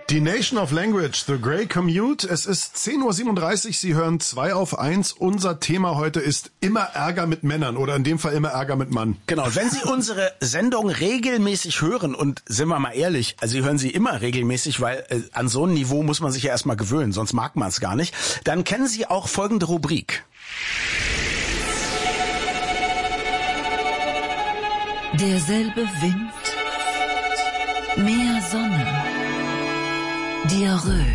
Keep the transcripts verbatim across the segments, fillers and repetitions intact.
Die Nation of Language, The Grey Commute. Es ist zehn Uhr siebenunddreißig, Sie hören zwei auf eins. Unser Thema heute ist immer Ärger mit Männern oder in dem Fall immer Ärger mit Mann. Genau, wenn Sie unsere Sendung regelmäßig hören, und sind wir mal ehrlich, also Sie hören sie immer regelmäßig, weil äh, an so ein Niveau muss man sich ja erstmal gewöhnen, sonst mag man es gar nicht, dann kennen Sie auch folgende Rubrik. Derselbe Wind, mehr Sonne. Diarrhoe.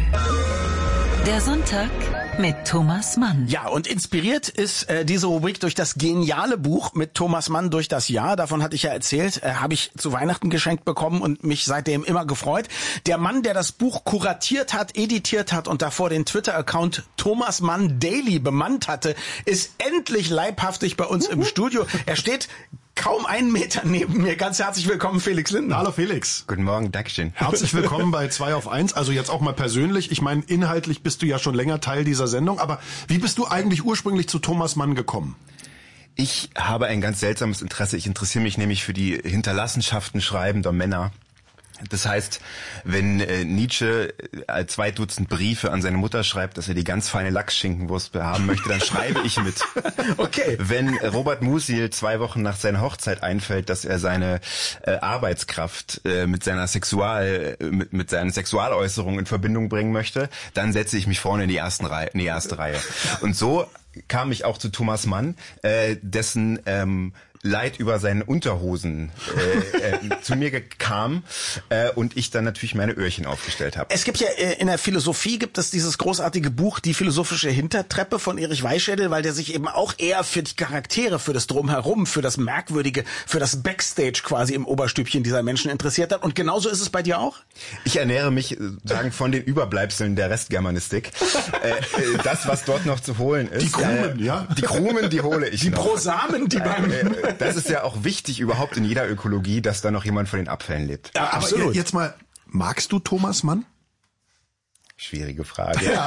Der Sonntag mit Thomas Mann. Ja, und inspiriert ist äh, diese Rubrik durch das geniale Buch mit Thomas Mann durch das Jahr. Davon hatte ich ja erzählt, äh, habe ich zu Weihnachten geschenkt bekommen und mich seitdem immer gefreut. Der Mann, der das Buch kuratiert hat, editiert hat und davor den Twitter-Account Thomas Mann Daily bemannt hatte, ist endlich leibhaftig bei uns im Studio. Er steht kaum einen Meter neben mir. Ganz herzlich willkommen, Felix Lindner. Hallo Felix. Guten Morgen, Dankeschön. Herzlich willkommen bei zwei auf eins. Also jetzt auch mal persönlich. Ich meine, inhaltlich bist du ja schon länger Teil dieser Sendung. Aber wie bist du eigentlich ursprünglich zu Thomas Mann gekommen? Ich habe ein ganz seltsames Interesse. Ich interessiere mich nämlich für die Hinterlassenschaften schreibender Männer. Das heißt, wenn äh, Nietzsche äh, zwei Dutzend Briefe an seine Mutter schreibt, dass er die ganz feine Lachsschinkenwurst haben möchte, dann schreibe ich mit. Okay. Wenn Robert Musil zwei Wochen nach seiner Hochzeit einfällt, dass er seine äh, Arbeitskraft äh, mit seiner Sexual äh, mit, mit seinen Sexualäußerungen in Verbindung bringen möchte, dann setze ich mich vorne in die ersten Reihe, in die erste Reihe. Und so kam ich auch zu Thomas Mann, äh, dessen ähm, Leid über seine Unterhosen äh, äh, zu mir kam äh, und ich dann natürlich meine Öhrchen aufgestellt habe. Es gibt ja äh, in der Philosophie gibt es dieses großartige Buch Die philosophische Hintertreppe von Erich Weischädel, weil der sich eben auch eher für die Charaktere, für das Drumherum, für das Merkwürdige, für das Backstage quasi im Oberstübchen dieser Menschen interessiert hat. Und genauso ist es bei dir auch? Ich ernähre mich sagen von den Überbleibseln der Restgermanistik. äh, äh, das, was dort noch zu holen ist. Die Krumen, äh, ja? Die Krumen, die hole ich Die noch. Prosamen, die beim... Äh, das ist ja auch wichtig überhaupt in jeder Ökologie, dass da noch jemand von den Abfällen lebt. Ja, absolut. Aber jetzt mal, magst du Thomas Mann? Schwierige Frage. Ja.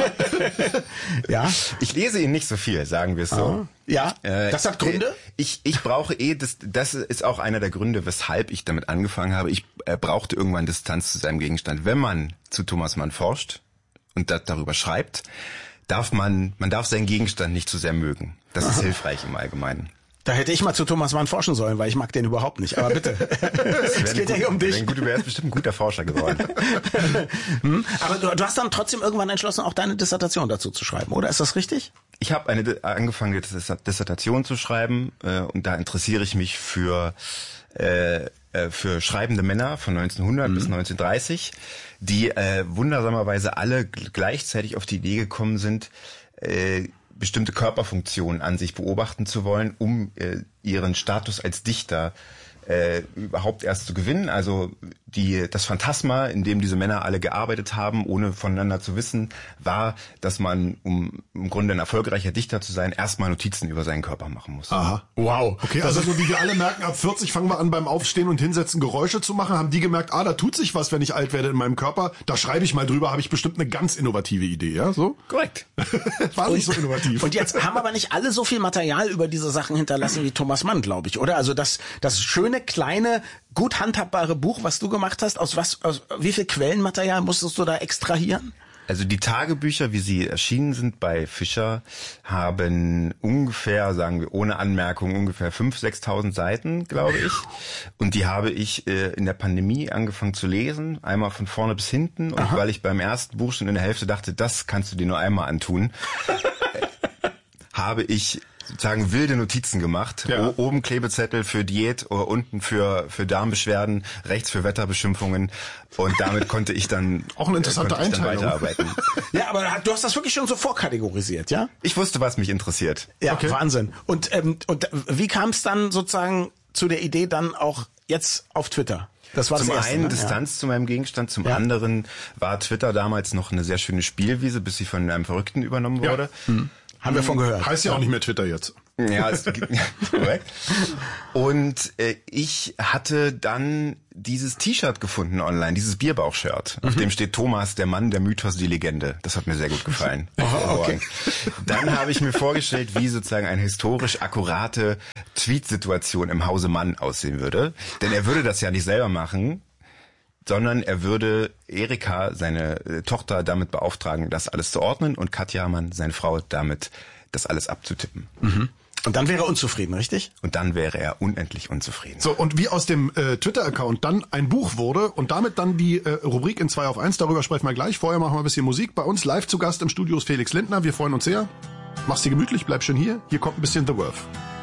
Ja. Ich lese ihn nicht so viel, sagen wir es so. Ja, das hat Gründe? Ich, ich brauche eh, das, das ist auch einer der Gründe, weshalb ich damit angefangen habe. Ich äh, brauchte irgendwann Distanz zu seinem Gegenstand. Wenn man zu Thomas Mann forscht und da, darüber schreibt, darf man, man darf seinen Gegenstand nicht zu sehr mögen. Das ist hilfreich im Allgemeinen. Da hätte ich mal zu Thomas Mann forschen sollen, weil ich mag den überhaupt nicht. Aber bitte, es geht ja hier um dich. Gut, du wärst bestimmt ein guter Forscher geworden. hm? Aber du, du hast dann trotzdem irgendwann entschlossen, auch deine Dissertation dazu zu schreiben, oder? Ist das richtig? Ich habe eine angefangen, eine Dissertation zu schreiben äh, und da interessiere ich mich für äh, für schreibende Männer von neunzehnhundert mhm. bis neunzehnhundertdreißig, die äh, wundersamerweise alle gleichzeitig auf die Idee gekommen sind, äh, bestimmte Körperfunktionen an sich beobachten zu wollen, um äh, ihren Status als Dichter äh, überhaupt erst zu gewinnen. Also die das Phantasma, in dem diese Männer alle gearbeitet haben, ohne voneinander zu wissen, war, dass man, um im Grunde ein erfolgreicher Dichter zu sein, erstmal Notizen über seinen Körper machen muss. Aha. Wow. Okay, also so wie wir alle merken, ab vierzig fangen wir an, beim Aufstehen und Hinsetzen Geräusche zu machen, haben die gemerkt, ah, da tut sich was, wenn ich alt werde in meinem Körper. Da schreibe ich mal drüber, habe ich bestimmt eine ganz innovative Idee, ja? So? Korrekt. War nicht so innovativ. Und jetzt haben aber nicht alle so viel Material über diese Sachen hinterlassen wie Thomas Mann, glaube ich, oder? Also das, das schöne, kleine, gut handhabbare Buch, was du gemacht hast, aus was, aus wie viel Quellenmaterial musstest du da extrahieren? Also die Tagebücher, wie sie erschienen sind bei Fischer, haben ungefähr, sagen wir ohne Anmerkung, ungefähr fünftausend, sechstausend Seiten, glaube ich. Und die habe ich äh, in der Pandemie angefangen zu lesen, einmal von vorne bis hinten. Und Aha. weil ich beim ersten Buch schon in der Hälfte dachte, das kannst du dir nur einmal antun, äh, habe ich sozusagen wilde Notizen gemacht. Ja. O- oben Klebezettel für Diät, oder unten für für Darmbeschwerden, rechts für Wetterbeschimpfungen. Und damit konnte ich dann auch eine interessante äh, konnte ich dann Einteilung. weiterarbeiten. Ja, aber du hast das wirklich schon so vorkategorisiert, ja? Ich wusste, was mich interessiert. Ja, Okay. Wahnsinn. Und ähm, und wie kam es dann sozusagen zu der Idee dann auch jetzt auf Twitter? Das war Zum das erste, einen ne? Distanz ja. zu meinem Gegenstand, zum Ja. anderen war Twitter damals noch eine sehr schöne Spielwiese, bis sie von einem Verrückten übernommen Ja. wurde. Hm. Haben wir von gehört. Heißt ja auch nicht mehr Twitter jetzt. Ja, es gibt, korrekt. Und äh, ich hatte dann dieses T-Shirt gefunden online, dieses Bierbauch-Shirt. Auf mhm. dem steht Thomas, der Mann, der Mythos, die Legende. Das hat mir sehr gut gefallen. Oh, okay. Dann habe ich mir vorgestellt, wie sozusagen eine historisch akkurate Tweet-Situation im Hause Mann aussehen würde. Denn er würde das ja nicht selber machen. sondern er würde Erika, seine äh, Tochter, damit beauftragen, das alles zu ordnen und Katja Hamann, seine Frau, damit das alles abzutippen. Mhm. Und dann wäre er unzufrieden, richtig? Und dann wäre er unendlich unzufrieden. So, und wie aus dem äh, Twitter-Account dann ein Buch wurde und damit dann die äh, Rubrik in zwei auf eins, darüber sprechen wir gleich. Vorher machen wir ein bisschen Musik. Bei uns live zu Gast im Studio ist Felix Lindner. Wir freuen uns sehr. Mach's dir gemütlich, bleib schön hier. Hier kommt ein bisschen The Worth.